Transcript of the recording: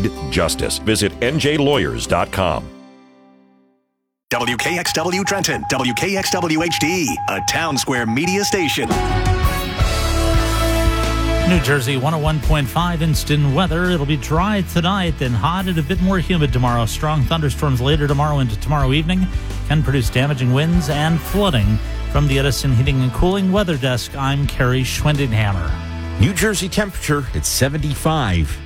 need justice. Visit njlawyers.com. WKXW Trenton, WKXW HD, a Town Square media station. New Jersey 101.5 instant weather. It'll be dry tonight, then hot and a bit more humid tomorrow. Strong thunderstorms later tomorrow into tomorrow evening can produce damaging winds and flooding. From the Edison Heating and Cooling Weather Desk, I'm Kerry Schwindenhammer. New Jersey temperature at 75.